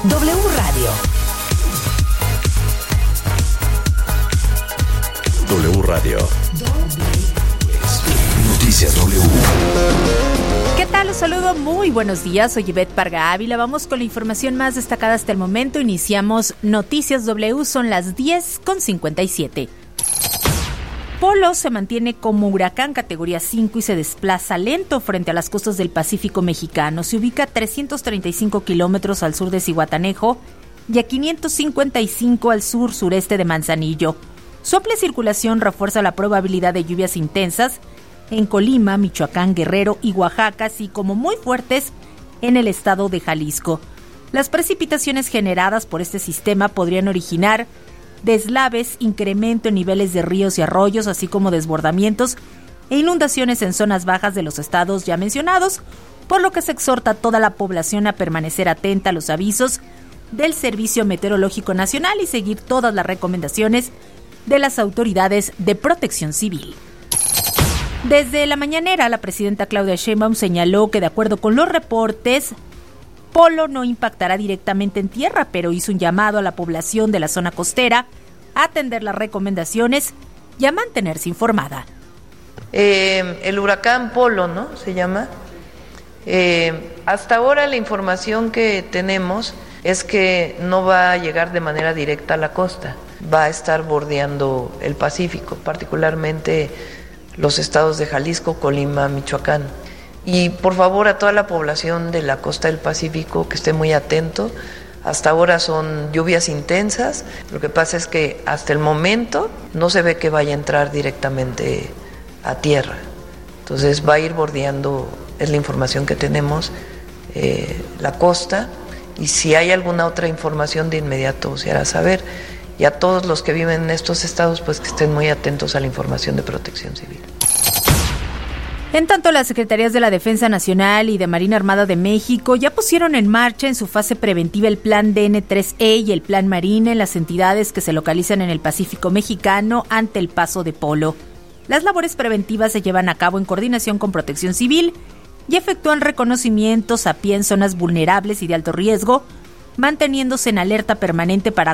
W Radio. W Radio. Noticias W. ¿Qué tal? Los saludo, muy buenos días, soy Ivette Parga Ávila. Vamos con la información más destacada hasta el momento. Iniciamos Noticias W, son las 10:57. Polo se mantiene como huracán categoría 5 y se desplaza lento frente a las costas del Pacífico mexicano. Se ubica a 335 kilómetros al sur de Zihuatanejo y a 555 al sur-sureste de Manzanillo. Su amplia circulación refuerza la probabilidad de lluvias intensas en Colima, Michoacán, Guerrero y Oaxaca, así como muy fuertes en el estado de Jalisco. Las precipitaciones generadas por este sistema podrían originar deslaves, incremento en niveles de ríos y arroyos, así como desbordamientos e inundaciones en zonas bajas de los estados ya mencionados, por lo que se exhorta a toda la población a permanecer atenta a los avisos del Servicio Meteorológico Nacional y seguir todas las recomendaciones de las autoridades de protección civil. Desde la mañanera, la presidenta Claudia Sheinbaum señaló que, de acuerdo con los reportes, Polo no impactará directamente en tierra, pero hizo un llamado a la población de la zona costera a atender las recomendaciones y a mantenerse informada. El huracán Polo, ¿no? Se llama. Hasta ahora la información que tenemos es que no va a llegar de manera directa a la costa, va a estar bordeando el Pacífico, particularmente los estados de Jalisco, Colima, Michoacán. Y por favor a toda la población de la costa del Pacífico que esté muy atento. Hasta ahora son lluvias intensas, lo que pasa es que hasta el momento no se ve que vaya a entrar directamente a tierra, entonces va a ir bordeando, es la información que tenemos, la costa, y si hay alguna otra información de inmediato se hará saber. Y a todos los que viven en estos estados, pues que estén muy atentos a la información de Protección Civil. En tanto, las Secretarías de la Defensa Nacional y de Marina Armada de México ya pusieron en marcha en su fase preventiva el Plan DN3E y el Plan Marina en las entidades que se localizan en el Pacífico mexicano ante el paso de Polo. Las labores preventivas se llevan a cabo en coordinación con Protección Civil y efectúan reconocimientos a pie en zonas vulnerables y de alto riesgo, manteniéndose en alerta permanente para